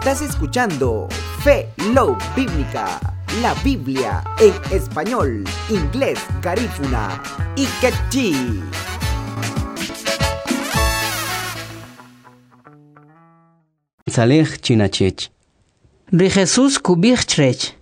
Estás escuchando Fe Love Bíblica, la Biblia en español, inglés, garífuna y quechí. Saleh chinachech. Ri Jesús kubichrech.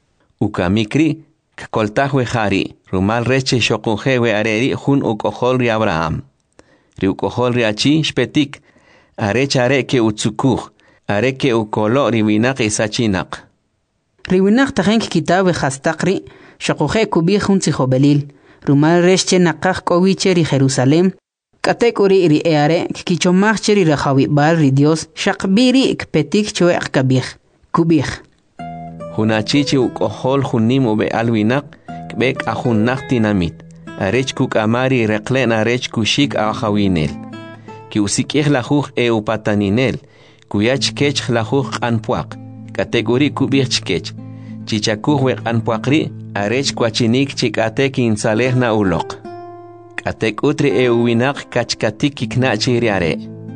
Ukamikri koltahwe hari. Rumal reche shokunjewe areri jun ukohol ri Abraham. Ri ukohol ri achi shpetik. Arecha areke utsukuj. Areke ukolo ri winak isachinak. Ri winak tajenk kitabe hastakri. Shokuje kubijun tzihobelil. Rumal reche nakaj kowiche ri Jerusalem. Katek uri ri eare kichomach ri rajawi bal ri Dios. Shakbiri ikpetik chuek kabij. Kubij. Hunachichi ukohol junim ube alwinak. Kbek ahunak tinamit. Arech kuk amari reklen arech kushik ahawinel. Ki usikih lahuj upataninel. Kuyach kech lahuj anpuak. Kategori kubich kech. Chichakuj wek anpuakri. Arech kwachinik chikate kinsaleh na ulok. Katek utri winak kachkatik kiknachi riare.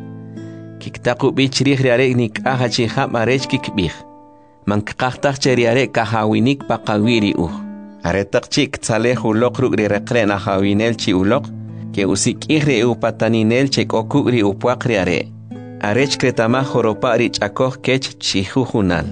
Kiktaku bichrih riare nik ahachiham arech kikbih. Mankaktak cheriare kahawinik pakawiri Aretak chik tzaleh ulok rugri reklen ahawinel chi ulok, ke usikihri upataninel chek okugri upuakri are. Arech kretama joropa rich akoh kech chihujunal.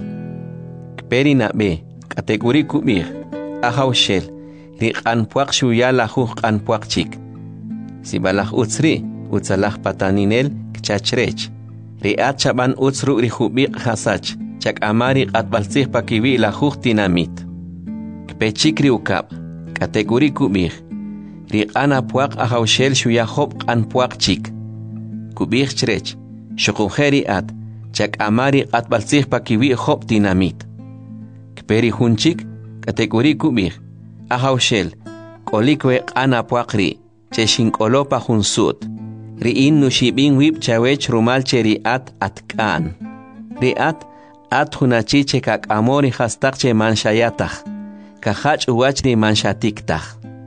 Kperi na be, kategori kubir, ahawshel, rik anpuak shuya lahuj anpuak chik. Sibalah utsri, utsalah pataninel kchachrech. Riat chaban utsrugri hubik hasach, chak amari atbalsih pakiwi lahuj tinamit. Pechikri ukap, kategori kubir. Riqana puak ahawshel shuya hop anpuak chik. Kubir chrech, shokunjeri at, chak amari atbalsih pakiwi hop dinamit. Kperi hunchik, kategori kubir. Ahawshel, kolikwe ana puakri, cheshinkolopa hunsut. Riin nushibin wip chawech rumal cheri at kan. Riat, at hunachiche kak amori hastakche manshayatach. Kahach uwachri manshatiktaj.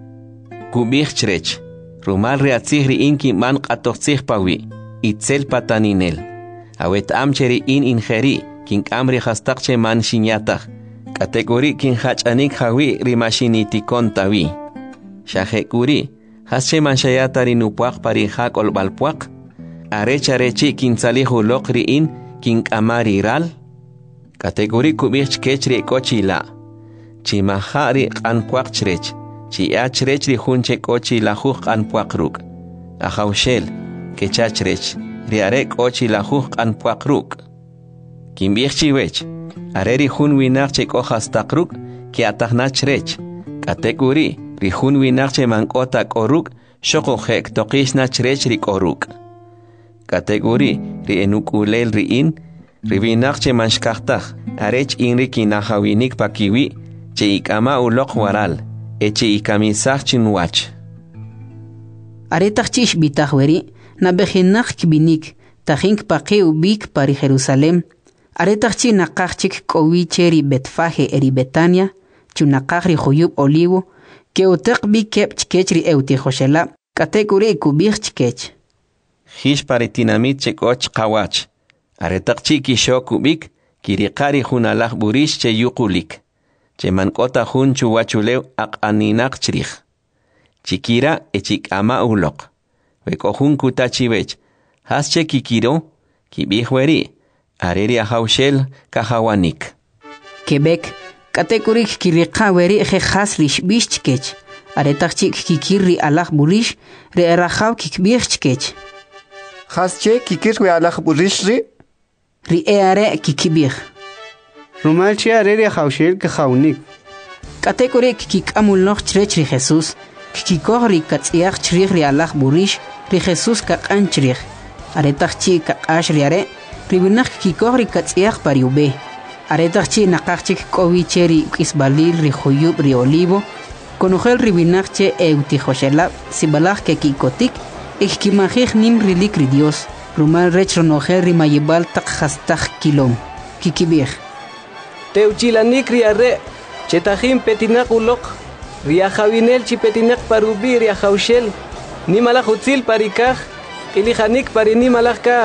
Kubich chrech. Rumal reatzihri inki man qatoxtzih pawi. Itzel pataninel. Awet amcheri ingeri. Kink amri hastakche man shinyataj. Kategori kin hachanik hawi rimashinitikon tawi. Shahekuri. Hasche manshayatari nupuak parihak olbalpuak. Arecharechi kin salihu lokri in. Kink amari ral. Kategori kubich kechri kochila. Chimahari anpuak chrech. Chiachrech ri hunche kochi lahuj anpuak ruk. Ahawshel, kechachrech. Riarek ochi lahuj anpuak ruk. Kimbich chiwech. Areri hun winak che kohas takruk. Ki atahnachrech. Kategori, ri hun winak che mankota koruk. Shokohek tokishna chrech ri koruk. Kategori, ri enukulel ri in. Ri winak che manshkachtaj. Arech inri kinahawinik pakiwi. Che ikama ulok waral, eche ikamisach chinwach. Aretach chish bitahweri, na behinach kibinik, tajink pake ubik pari Jerusalem. Aretach chi nakachik kowicheri betfaje eri Betania, chunakachri huyub olivo, ke utek bi kep chkechri eutijoshela, kategori kubich chkech. Hish paritinamit chekoch kawach. Aretach chi kisho kubik, kirikari hunalach burish che yukulik. Chemankota hun chuwachulew aninak chrij. Chikira echik ama ulok. Weko hun kutachibech. Hasche kikiro, kibihweri. Areri ahawshel kahawanik. Quebec, kategorik kirikaweri ejejas rish bishchkech. Aretachik kikiri alach burish, re erahaw kikbirchkech. Hasche kikirwe alach burish ri? Ri eare kikibir. Rumalchi areri ahawshel kahawnik. Kategorik kikamul noch chrech ri Jesus. Kikikoh ri katziach chrich ri alach burish, ri Jesus kakan chrich. Aretachchi kakash ri are, ri binach kikikoh ri katziach pariube. Aretachchi nakachik kovicheri kisbalil ri huyub ri olivo. Konugel ri binachche eutijoshela, sibalach ke kikotik, ikimajich nim rilik ri Dios. Rumal rech ronogel ri mayibal tak hastach kilom. Kikibir. Teuchilanik riare, chetajim petinak ulok, riajawinel chipetinak parubi riajaushel, nimalach utzil parikaj, ilijanik parini malajka.